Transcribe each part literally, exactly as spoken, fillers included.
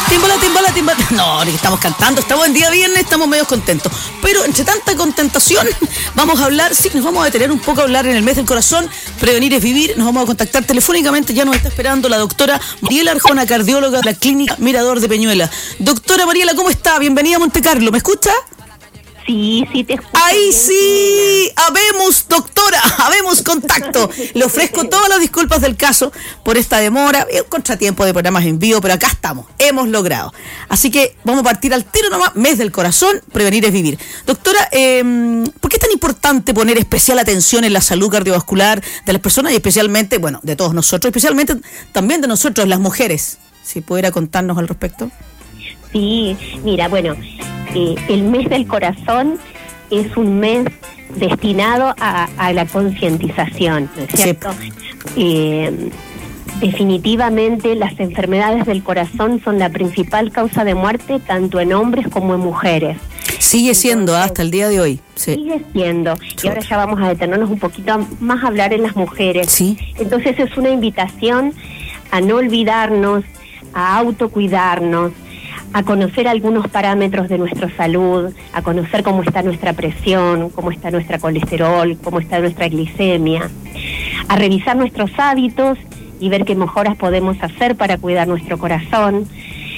Timbala, timbala, timbala. No, ni que estamos cantando, estamos en día viernes, estamos medio contentos. Pero entre tanta contentación, vamos a hablar, sí, nos vamos a detener un poco a hablar en el mes del corazón. Prevenir es vivir. Nos vamos a contactar telefónicamente. Ya nos está esperando la doctora Mariela Arjona, cardióloga de la Clínica Mirador de Peñuela. Doctora Mariela, ¿cómo está? Bienvenida a Monte Carlo. ¿Me escucha? Sí, sí te escucho. ¡Ahí sí! ¡Habemos, doctora! ¡Habemos contacto! Le ofrezco todas las disculpas del caso por esta demora, un contratiempo de programas en vivo, pero acá estamos, hemos logrado. Así que vamos a partir al tiro nomás, mes del corazón, prevenir es vivir. Doctora, eh, ¿por qué es tan importante poner especial atención en la salud cardiovascular de las personas y especialmente, bueno, de todos nosotros, especialmente también de nosotros, las mujeres? Si pudiera contarnos al respecto. Sí, mira, bueno, eh, el mes del corazón es un mes destinado a, a la concientización, ¿no es cierto? Sí. Eh, definitivamente las enfermedades del corazón son la principal causa de muerte tanto en hombres como en mujeres. Sigue siendo Entonces, hasta el día de hoy. Sí. Sigue siendo. Y ahora ya vamos a detenernos un poquito más a hablar en las mujeres. Sí. Entonces es una invitación a no olvidarnos, a autocuidarnos, a conocer algunos parámetros de nuestra salud, a conocer cómo está nuestra presión, cómo está nuestra colesterol, cómo está nuestra glicemia, a revisar nuestros hábitos y ver qué mejoras podemos hacer para cuidar nuestro corazón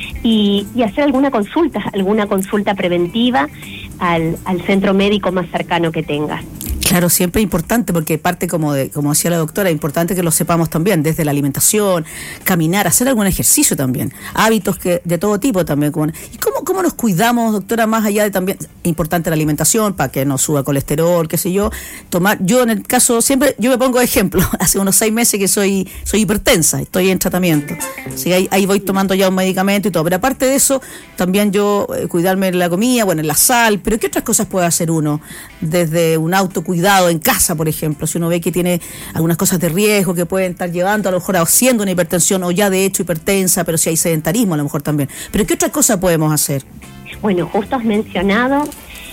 y, y hacer alguna consulta, alguna consulta preventiva al, al centro médico más cercano que tengas. Claro, siempre importante, porque parte, como de, como decía la doctora, es importante que lo sepamos también, desde la alimentación, caminar, hacer algún ejercicio también, hábitos que de todo tipo también. Como, ¿y cómo, cómo nos cuidamos, doctora, más allá de también, importante la alimentación, para que no suba colesterol, qué sé yo, tomar, yo en el caso, siempre, yo me pongo de ejemplo, hace unos seis meses que soy soy hipertensa, estoy en tratamiento, así ahí, ahí voy tomando ya un medicamento y todo, pero aparte de eso, también yo eh, cuidarme en la comida, bueno, en la sal, pero ¿qué otras cosas puede hacer uno desde un autocuidado en casa, por ejemplo, si uno ve que tiene algunas cosas de riesgo que pueden estar llevando a lo mejor haciendo una hipertensión o ya de hecho hipertensa, pero si hay sedentarismo a lo mejor también. Pero ¿qué otra cosa podemos hacer? Bueno, justo has mencionado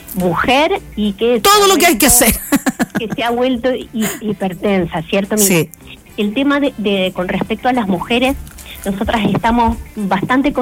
mujer y que... Todo lo que hay que hacer. Que se ha vuelto hipertensa, ¿cierto? Mira, sí. El tema de, de con respecto a las mujeres, nosotras estamos bastante